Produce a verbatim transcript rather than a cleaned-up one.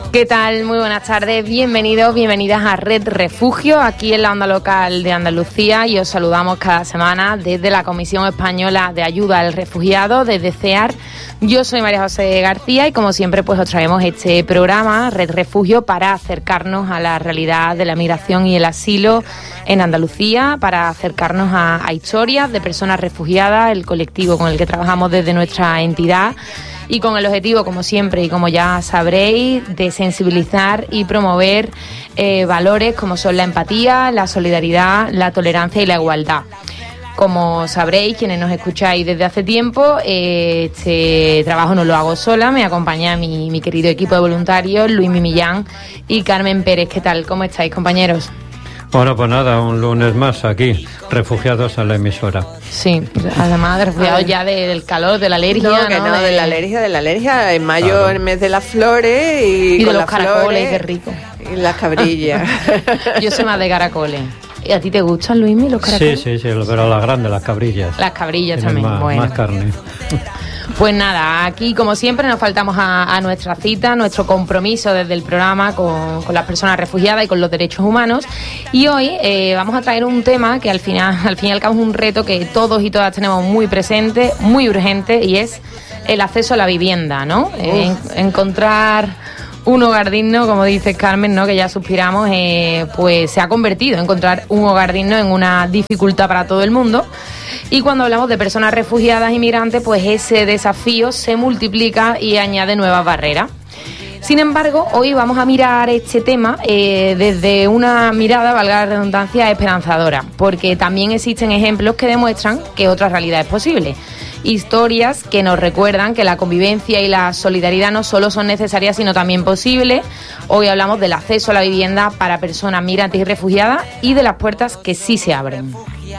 ¿Qué tal? Muy buenas tardes, bienvenidos, bienvenidas a Red Refugio, aquí en la onda local de Andalucía, y os saludamos cada semana desde la Comisión Española de Ayuda al Refugiado, desde C E A R. Yo soy María José García y como siempre pues os traemos este programa, Red Refugio, para acercarnos a la realidad de la migración y el asilo en Andalucía, para acercarnos a, a historias de personas refugiadas, el colectivo con el que trabajamos desde nuestra entidad, y con el objetivo, como siempre y como ya sabréis, de sensibilizar y promover eh, valores como son la empatía, la solidaridad, la tolerancia y la igualdad. Como sabréis, quienes nos escucháis desde hace tiempo, eh, este trabajo no lo hago sola, me acompaña mi, mi querido equipo de voluntarios, Luis Millán y Carmen Pérez. ¿Qué tal? ¿Cómo estáis, compañeros? Bueno, pues nada, un lunes más aquí, refugiados en la emisora. Sí, además de refugiados ya de, del calor, de la alergia. No, que no, no, de... de la alergia, de la alergia. En mayo, Claro. el mes de las flores y, Y de con los las caracoles, flores, qué rico. Y las cabrillas. Yo soy más de caracoles. ¿Y a ti te gustan, Luismi, los Sí, caracoles? sí, sí, pero las grandes, las cabrillas. Las cabrillas Tienen también, más, bueno. más carne. Pues nada, aquí como siempre nos faltamos a, a nuestra cita, nuestro compromiso desde el programa con, con las personas refugiadas y con los derechos humanos. Y hoy eh, vamos a traer un tema que al final, al fin y al cabo es un reto que todos y todas tenemos muy presente, muy urgente, y es el acceso a la vivienda, ¿no? Eh, en, encontrar un hogar digno, como dice Carmen, ¿no? Que ya suspiramos, eh, pues se ha convertido encontrar un hogar digno en una dificultad para todo el mundo. Y cuando hablamos de personas refugiadas y migrantes, pues ese desafío se multiplica y añade nuevas barreras. Sin embargo, hoy vamos a mirar este tema eh, desde una mirada, valga la redundancia, esperanzadora, porque también existen ejemplos que demuestran que otra realidad es posible. Historias que nos recuerdan que la convivencia y la solidaridad no solo son necesarias, sino también posibles. Hoy hablamos del acceso a la vivienda para personas migrantes y refugiadas y de las puertas que sí se abren.